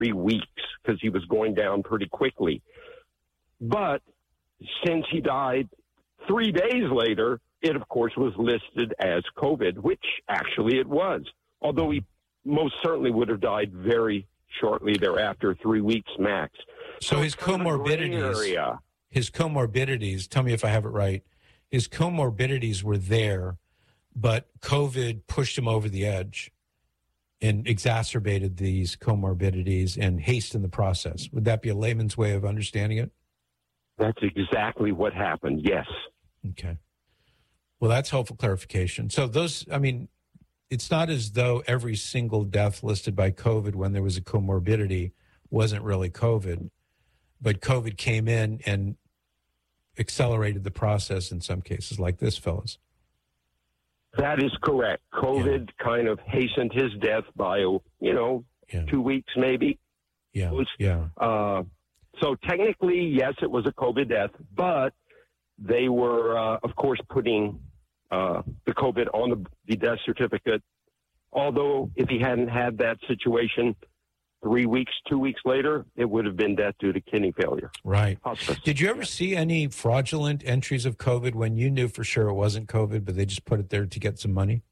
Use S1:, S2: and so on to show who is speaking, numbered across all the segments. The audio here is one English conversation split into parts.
S1: weeks because he was going down pretty quickly. But since he died 3 days later, it, of course, was listed as COVID, which actually it was, although he most certainly would have died very shortly thereafter, 3 weeks max.
S2: So his comorbidities, tell me if I have it right, his comorbidities were there, but COVID pushed him over the edge and exacerbated these comorbidities and hastened the process. Would that be a layman's way of understanding it?
S1: That's exactly what happened, yes.
S2: Okay. Well, that's helpful clarification. So it's not as though every single death listed by COVID when there was a comorbidity wasn't really COVID, but COVID came in and accelerated the process in some cases, like this fellow's.
S1: That is correct. COVID kind of hastened his death by, 2 weeks maybe.
S2: Yeah.
S1: So technically, yes, it was a COVID death, but they were, of course, putting the COVID on the death certificate. Although if he hadn't had that situation 2 weeks later, it would have been death due to kidney failure.
S2: Right.
S1: Hospice.
S2: Did you ever see any fraudulent entries of COVID when you knew for sure it wasn't COVID, but they just put it there to get some money?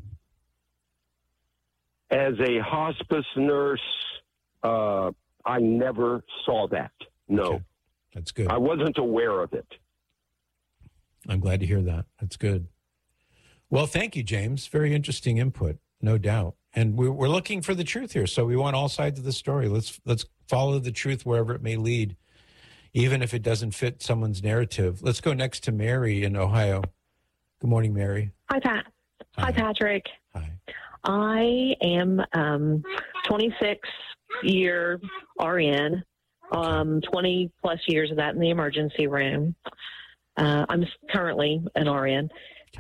S1: As a hospice nurse, I never saw that. No.
S2: Okay. That's good.
S1: I wasn't aware of it.
S2: I'm glad to hear that. That's good. Well, thank you, James. Very interesting input, no doubt. And we're looking for the truth here, so we want all sides of the story. Let's follow the truth wherever it may lead, even if it doesn't fit someone's narrative. Let's go next to Mary in Ohio. Good morning, Mary.
S3: Hi, Pat. Hi, Patrick.
S2: Hi.
S3: I am 26-year RN, 20-plus years of that in the emergency room. I'm currently an RN.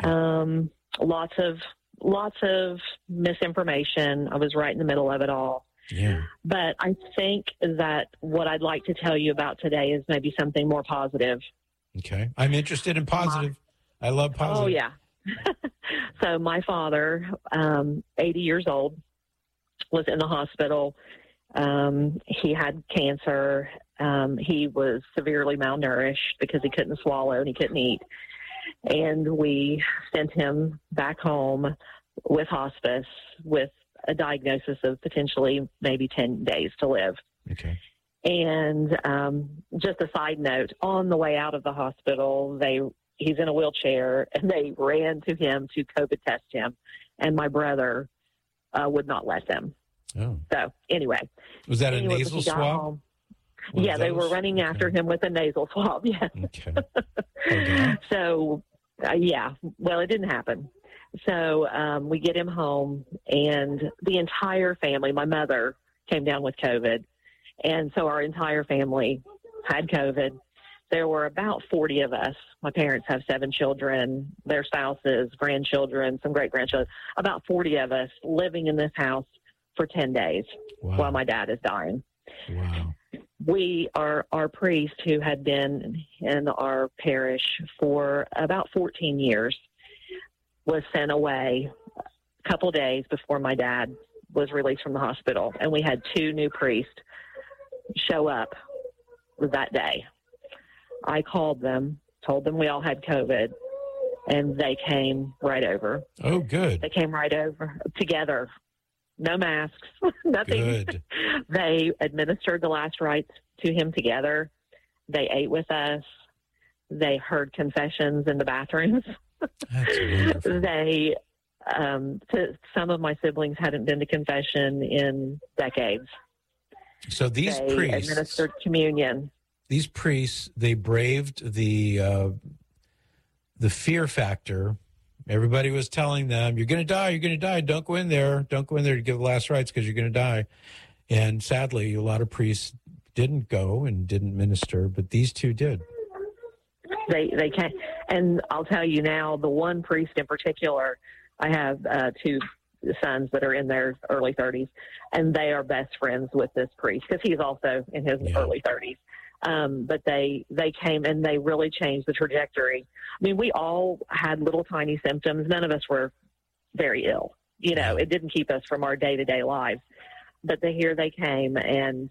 S3: Lots of misinformation. I was right in the middle of it all.
S2: Yeah.
S3: But I think that what I'd like to tell you about today is maybe something more positive.
S2: Okay. I'm interested in positive. I love positive.
S3: Oh, yeah. So my father, 80 years old, was in the hospital. He had cancer. He was severely malnourished because he couldn't swallow and he couldn't eat. And we sent him back home with hospice with a diagnosis of potentially maybe 10 days to live.
S2: Okay.
S3: And just a side note, on the way out of the hospital, he's in a wheelchair, and they ran to him to COVID test him, and my brother would not let them.
S2: Oh.
S3: So anyway.
S2: Was that a nasal swab?
S3: Yeah, they were running after him with a nasal swab, yes.
S2: Okay. Okay.
S3: So, well, it didn't happen. So we get him home, and the entire family, my mother came down with COVID, and so our entire family had COVID. There were about 40 of us. My parents have 7 children, their spouses, grandchildren, some great-grandchildren, about 40 of us living in this house for 10 days while my dad is dying.
S2: Wow.
S3: Our priest, who had been in our parish for about 14 years, was sent away a couple days before my dad was released from the hospital. And we had 2 new priests show up that day. I called them, told them we all had COVID, and they came right over.
S2: Oh, good.
S3: They came right over together. No masks, nothing.
S2: Good.
S3: They administered the last rites to him together. They ate with us. They heard confessions in the bathrooms.
S2: That's wonderful.
S3: Some of my siblings hadn't been to confession in decades.
S2: So they priests
S3: administered communion.
S2: These priests, they braved the fear factor. Everybody was telling them, you're going to die, you're going to die. Don't go in there. Don't go in there to give the last rites because you're going to die. And sadly, a lot of priests didn't go and didn't minister, but these 2 did.
S3: They can't. And I'll tell you now, the one priest in particular, I have 2 sons that are in their early 30s, and they are best friends with this priest because he's also in his early 30s. But they came and they really changed the trajectory. I mean, we all had little tiny symptoms. None of us were very ill. It didn't keep us from our day-to-day lives. but here they came, and